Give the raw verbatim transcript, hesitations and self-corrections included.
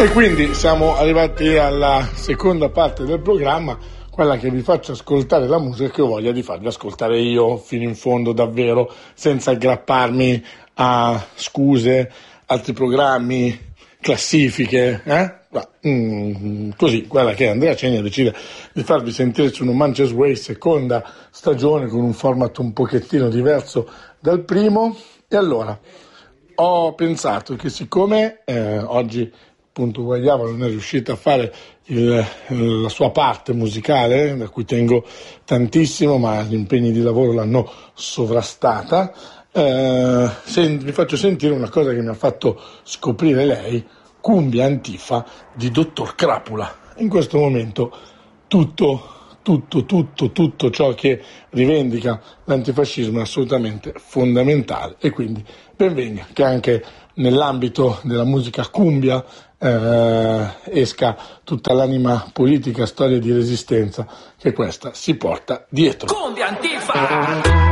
E quindi siamo arrivati alla seconda parte del programma, quella che vi faccio ascoltare la musica che ho voglia di farvi ascoltare io fino in fondo davvero, senza aggrapparmi a scuse, altri programmi, classifiche, eh? Ma, mm, così, quella che Andrea Cegna decide di farvi sentire su No Manches Way, seconda stagione, con un format un pochettino diverso dal primo. E allora ho pensato che siccome eh, oggi appunto Guayava non è riuscita a fare il, la sua parte musicale, da cui tengo tantissimo, ma gli impegni di lavoro l'hanno sovrastata, eh, sen- vi faccio sentire una cosa che mi ha fatto scoprire lei, Cumbia Antifa di Dottor Crapula. In questo momento tutto, tutto, tutto, tutto ciò che rivendica l'antifascismo è assolutamente fondamentale, e quindi ben venga che anche nell'ambito della musica cumbia eh, esca tutta l'anima politica, storia di resistenza che questa si porta dietro. Cumbia Antifa!